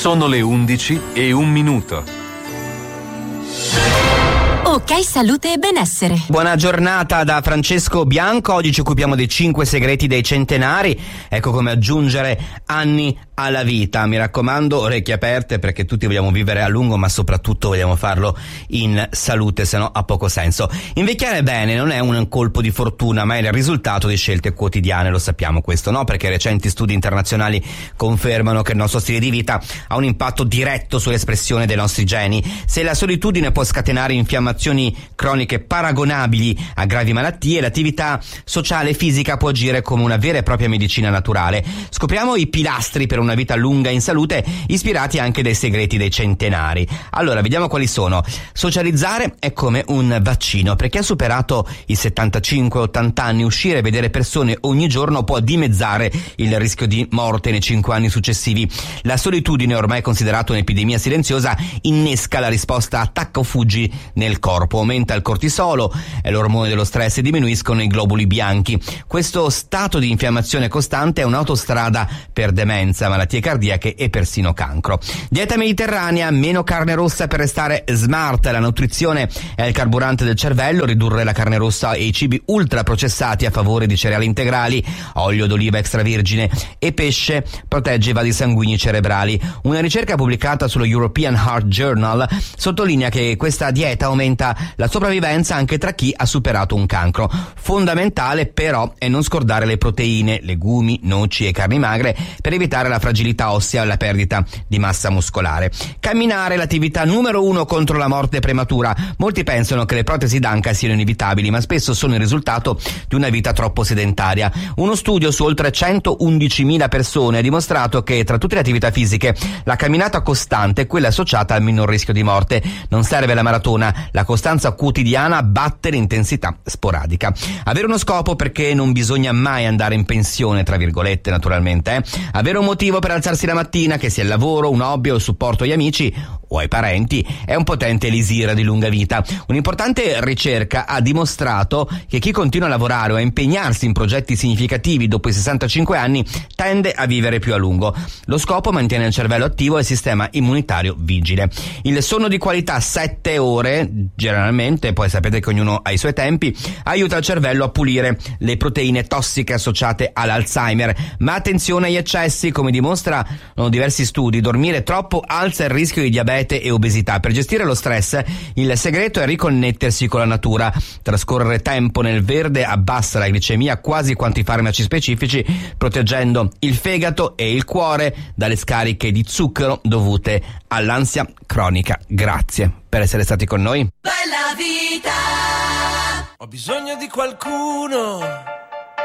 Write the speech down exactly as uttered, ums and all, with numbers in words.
Sono le undici e un minuto. Ok, salute e benessere. Buona giornata da Francesco Bianco. Oggi ci occupiamo dei cinque segreti dei centenari. Ecco come aggiungere anni alla vita. Mi raccomando, orecchie aperte, perché tutti vogliamo vivere a lungo, ma soprattutto vogliamo farlo in salute, se no ha poco senso. Invecchiare bene non è un colpo di fortuna, ma è il risultato di scelte quotidiane, lo sappiamo questo, no? Perché recenti studi internazionali confermano che il nostro stile di vita ha un impatto diretto sull'espressione dei nostri geni. Se la solitudine può scatenare infiammazioni croniche paragonabili a gravi malattie, l'attività sociale e fisica può agire come una vera e propria medicina naturale. Scopriamo i pilastri per una vita lunga in salute, ispirati anche dai segreti dei centenari. Allora, vediamo quali sono. Socializzare è come un vaccino. Per chi ha superato i settantacinque ottanta anni, uscire e vedere persone ogni giorno può dimezzare il rischio di morte nei cinque anni successivi. La solitudine, ormai considerata un'epidemia silenziosa, innesca la risposta attacca o fuggi nel corpo, aumenta il cortisolo, è l'ormone dello stress, e diminuiscono i globuli bianchi. Questo stato di infiammazione costante è un'autostrada per demenza, malattie cardiache e persino cancro. Dieta mediterranea, meno carne rossa per restare smart. La nutrizione è il carburante del cervello, ridurre la carne rossa e i cibi ultraprocessati a favore di cereali integrali, olio d'oliva extravergine e pesce protegge i vasi sanguigni cerebrali. Una ricerca pubblicata sullo European Heart Journal sottolinea che questa dieta aumenta la sopravvivenza anche tra chi ha superato un cancro. Fondamentale però è non scordare le proteine, legumi, noci e carni magre per evitare la fragilità ossea e la perdita di massa muscolare. Camminare è l'attività numero uno contro la morte prematura. Molti pensano che le protesi d'anca siano inevitabili, ma spesso sono il risultato di una vita troppo sedentaria. Uno studio su oltre centoundicimila persone ha dimostrato che tra tutte le attività fisiche la camminata costante è quella associata al minor rischio di morte. Non serve la maratona, la costanza quotidiana batte l'intensità sporadica. Avere uno scopo, perché non bisogna mai andare in pensione, tra virgolette naturalmente, eh? Avere un motivo per alzarsi la mattina, che sia il lavoro, un hobby o il supporto agli amici o ai parenti, è un potente elisir di lunga vita. Un'importante ricerca ha dimostrato che chi continua a lavorare o a impegnarsi in progetti significativi dopo i sessantacinque anni tende a vivere più a lungo. Lo scopo mantiene il cervello attivo e il sistema immunitario vigile. Il sonno di qualità, sette ore generalmente, poi sapete che ognuno ha i suoi tempi, aiuta il cervello a pulire le proteine tossiche associate all'Alzheimer. Ma attenzione agli eccessi, come dimostrano diversi studi. Dormire troppo alza il rischio di diabete e obesità. Per gestire lo stress, il segreto è riconnettersi con la natura. Trascorrere tempo nel verde abbassa la glicemia quasi quanto i farmaci specifici, proteggendo il fegato e il cuore dalle scariche di zucchero dovute all'ansia cronica. Grazie per essere stati con noi. Bella vita! Ho bisogno di qualcuno